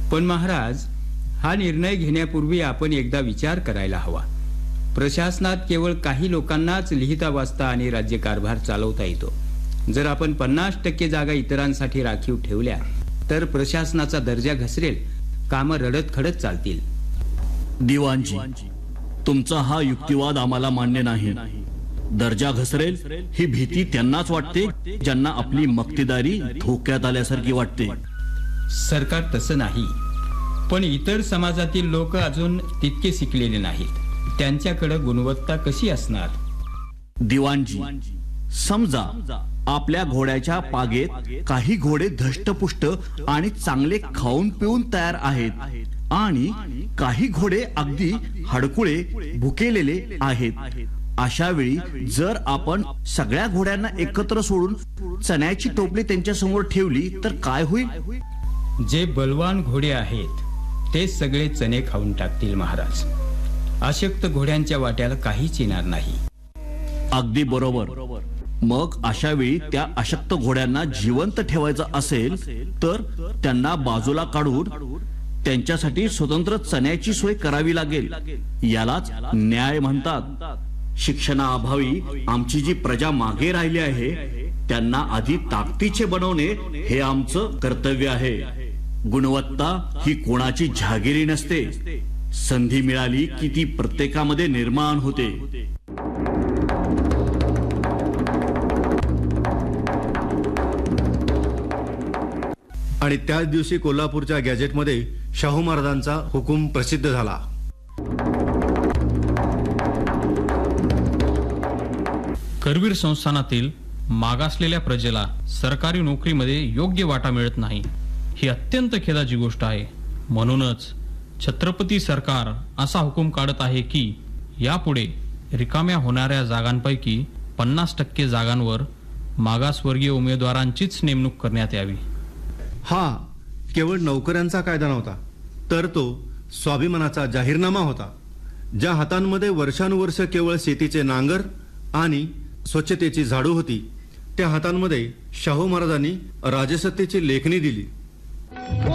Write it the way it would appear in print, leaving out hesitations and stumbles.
पण महाराज, हा निर्णय घेण्यापूर्वी आपण एकदा विचार करायला हवा. प्रशासनात केवळ काही लोकांनाच लिहिता वाचता आणि राज्यकारभार चालवता येतो. जर आपण 50% जागा इतरांसाठी राखीव ठेवल्या तर प्रशासनाचा दर्जा घसरेल, कामं रडत खडत चालतील. दिवाणजी, तुमचा हा युक्तिवाद आम्हाला मान्य नाही. दर्जा घसरेल ही भीती त्यांनाच वाटते ज्यांना आपली मक्तेदारी धोक्यात आल्यासारखी वाटते. सरकार तसं नाही, पण इतर समाजातील लोक अजून तितके शिकलेले नाहीत. त्यांच्याकडे गुणवत्ता कशी असणार? दिवाणजी, समजा आपल्या घोड्याच्या पागेत काही घोडे धष्टपुष्ट आणि चांगले खाऊन पिऊन तयार आहेत आणि काही घोडे अगदी हडकुळे भुकेलेले आहेत. अशा वेळी जर आपण सगळ्या घोड्यांना एकत्र सोडून चण्याची टोपली त्यांच्या समोर ठेवली तर काय होईल? जे बलवान घोडे आहेत ते सगळे चणे खाऊन टाकतील महाराज. अशक्त घोड्यांच्या वाट्याला काहीच येणार नाही. अगदी बरोबर. मग अशा वेळी त्या अशक्त घोड्यांना जिवंत ठेवायचं असेल तर त्यांना बाजूला काढून त्यांच्यासाठी स्वतंत्र चण्याची सोय करावी लागेल. यालाच न्याय म्हणतात. शिक्षणाअभावी आमची जी प्रजा मागे राहिली आहे त्यांना आधी ताकदीचे बनवणे हे आमचं कर्तव्य आहे. गुणवत्ता ही कोणाची जहागिरी नसते. संधी मिळाली की ती प्रत्येकामध्ये निर्माण होते. आणि त्याच दिवशी कोल्हापूरच्या गॅजेटमध्ये शाहू महाराजांचा हुकूम प्रसिद्ध झाला. करवीर संस्थानातील मागासलेल्या प्रजेला सरकारी नोकरीमध्ये योग्य वाटा मिळत नाही, ही अत्यंत खेदाची गोष्ट आहे. म्हणूनच छत्रपती सरकार असा हुकूम काढत आहे की यापुढे रिकाम्या होणाऱ्या जागांपैकी 50% जागांवर मागासवर्गीय उमेदवारांचीच नेमणूक करण्यात यावी. हा केवळ नोकऱ्यांचा कायदा नव्हता, तर तो स्वाभिमानाचा जाहीरनामा होता. ज्या हातांमध्ये वर्षानुवर्ष केवळ शेतीचे नांगर आणि स्वच्छतेची झाडू होती त्या हातांमध्ये शाहू महाराजांनी राजसत्तेची लेखणी दिली.